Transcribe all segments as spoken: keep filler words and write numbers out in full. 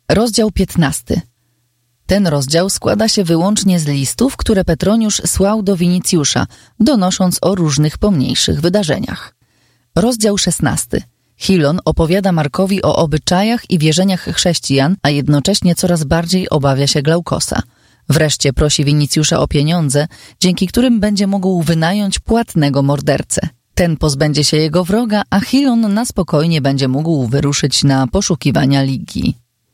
Rozdział piętnasty. Ten rozdział składa się wyłącznie z listów, które Petroniusz słał do Winicjusza, donosząc o różnych pomniejszych wydarzeniach. Rozdział szesnasty. Chilon opowiada Markowi o obyczajach i wierzeniach chrześcijan, a jednocześnie coraz bardziej obawia się Glaukosa. Wreszcie prosi Winicjusza o pieniądze, dzięki którym będzie mógł wynająć płatnego mordercę. Ten pozbędzie się jego wroga, a Chilon na spokojnie będzie mógł wyruszyć na poszukiwania Ligii.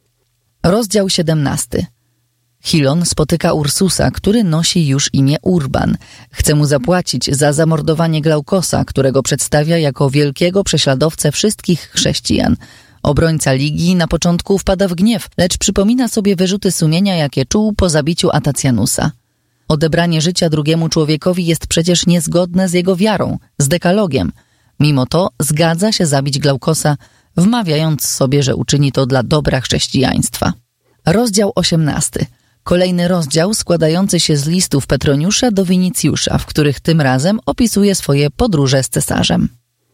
Rozdział siedemnasty. Chilon spotyka Ursusa, który nosi już imię Urban. Chce mu zapłacić za zamordowanie Glaukosa, którego przedstawia jako wielkiego prześladowcę wszystkich chrześcijan. Obrońca Ligii na początku wpada w gniew, lecz przypomina sobie wyrzuty sumienia, jakie czuł po zabiciu Atacjanusa. Odebranie życia drugiemu człowiekowi jest przecież niezgodne z jego wiarą, z dekalogiem. Mimo to zgadza się zabić Glaukosa, wmawiając sobie, że uczyni to dla dobra chrześcijaństwa. Rozdział osiemnasty. Kolejny rozdział składający się z listów Petroniusza do Winicjusza, w których tym razem opisuje swoje podróże z cesarzem.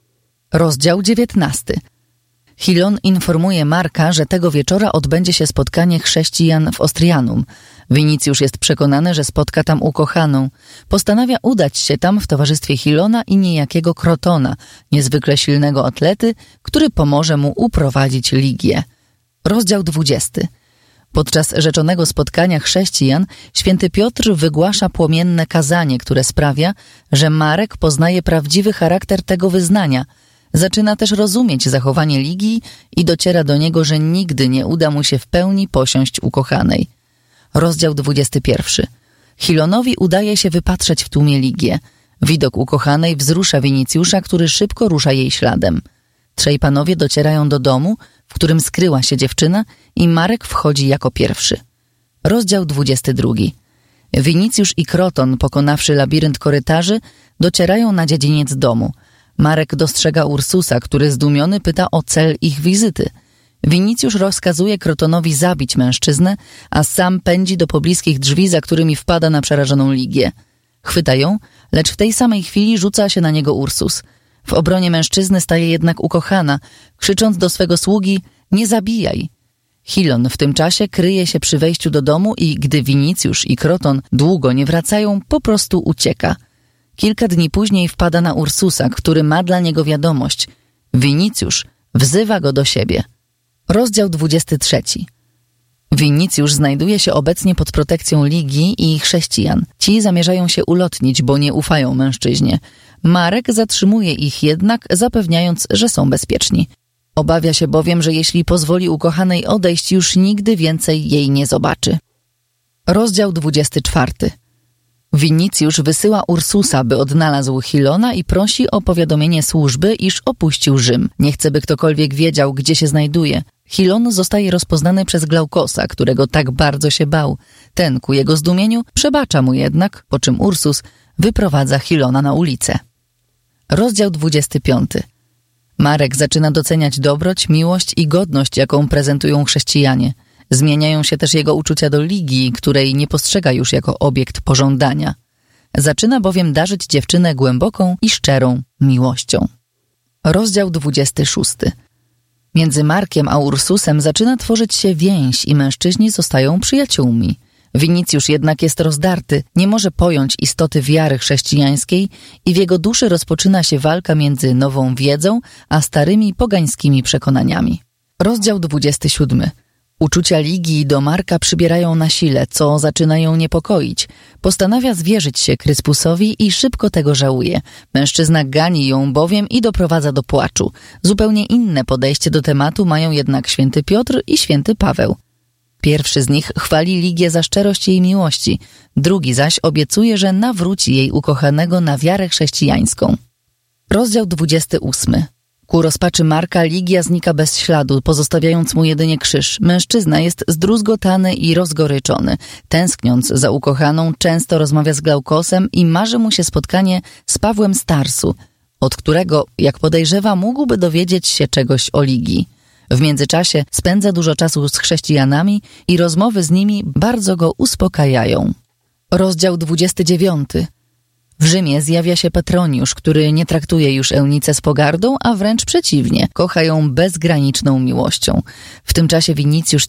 Rozdział dziewiętnasty. Chilon informuje Marka, że tego wieczora odbędzie się spotkanie chrześcijan w Ostrianum. Winicjusz jest przekonany, że spotka tam ukochaną. Postanawia udać się tam w towarzystwie Chilona i niejakiego Krotona, niezwykle silnego atlety, który pomoże mu uprowadzić Ligię. Rozdział dwudziesty. Podczas rzeczonego spotkania chrześcijan święty Piotr wygłasza płomienne kazanie, które sprawia, że Marek poznaje prawdziwy charakter tego wyznania. Zaczyna też rozumieć zachowanie Ligii i dociera do niego, że nigdy nie uda mu się w pełni posiąść ukochanej. Rozdział dwudziesty pierwszy. Chilonowi udaje się wypatrzeć w tłumie Ligię. Widok ukochanej wzrusza Winicjusza, który szybko rusza jej śladem. Trzej panowie docierają do domu, w którym skryła się dziewczyna, i Marek wchodzi jako pierwszy. Rozdział dwudziesty drugi. Winicjusz i Kroton, pokonawszy labirynt korytarzy, docierają na dziedziniec domu. Marek dostrzega Ursusa, który zdumiony pyta o cel ich wizyty. Winicjusz rozkazuje Krotonowi zabić mężczyznę, a sam pędzi do pobliskich drzwi, za którymi wpada na przerażoną Ligię. Chwyta ją, lecz w tej samej chwili rzuca się na niego Ursus. W obronie mężczyzny staje jednak ukochana, krzycząc do swego sługi: nie zabijaj! Chilon w tym czasie kryje się przy wejściu do domu i gdy Winicjusz i Kroton długo nie wracają, po prostu ucieka. Kilka dni później wpada na Ursusa, który ma dla niego wiadomość. Winicjusz wzywa go do siebie. Rozdział dwudziesty trzeci. Winicjusz znajduje się obecnie pod protekcją Ligii i chrześcijan. Ci zamierzają się ulotnić, bo nie ufają mężczyźnie. Marek zatrzymuje ich jednak, zapewniając, że są bezpieczni. Obawia się bowiem, że jeśli pozwoli ukochanej odejść, już nigdy więcej jej nie zobaczy. Rozdział dwudziesty czwarty. Winicjusz wysyła Ursusa, by odnalazł Chilona i prosi o powiadomienie służby, iż opuścił Rzym. Nie chce, by ktokolwiek wiedział, gdzie się znajduje. Chilon zostaje rozpoznany przez Glaukosa, którego tak bardzo się bał. Ten, ku jego zdumieniu, przebacza mu jednak, po czym Ursus wyprowadza Chilona na ulicę. Rozdział dwudziesty piąty. Marek zaczyna doceniać dobroć, miłość i godność, jaką prezentują chrześcijanie. Zmieniają się też jego uczucia do Ligii, której nie postrzega już jako obiekt pożądania. Zaczyna bowiem darzyć dziewczynę głęboką i szczerą miłością. Rozdział dwudziesty szósty. Między Markiem a Ursusem zaczyna tworzyć się więź i mężczyźni zostają przyjaciółmi. Winicjusz jednak jest rozdarty, nie może pojąć istoty wiary chrześcijańskiej i w jego duszy rozpoczyna się walka między nową wiedzą a starymi pogańskimi przekonaniami. Rozdział dwudziesty siódmy. Uczucia Ligii do Marka przybierają na sile, co zaczyna ją niepokoić. Postanawia zwierzyć się Kryspusowi i szybko tego żałuje. Mężczyzna gani ją bowiem i doprowadza do płaczu. Zupełnie inne podejście do tematu mają jednak święty Piotr i święty Paweł. Pierwszy z nich chwali Ligię za szczerość jej miłości, drugi zaś obiecuje, że nawróci jej ukochanego na wiarę chrześcijańską. Rozdział dwudziesty ósmy. Ku rozpaczy Marka Ligia znika bez śladu, pozostawiając mu jedynie krzyż. Mężczyzna jest zdruzgotany i rozgoryczony. Tęskniąc za ukochaną, często rozmawia z Glaukosem i marzy mu się spotkanie z Pawłem z Tarsu, od którego, jak podejrzewa, mógłby dowiedzieć się czegoś o Ligii. W międzyczasie spędza dużo czasu z chrześcijanami i rozmowy z nimi bardzo go uspokajają. Rozdział dwudziesty dziewiąty. W Rzymie zjawia się Petroniusz, który nie traktuje już Eunice z pogardą, a wręcz przeciwnie, kocha ją bezgraniczną miłością. W tym czasie Winicjusz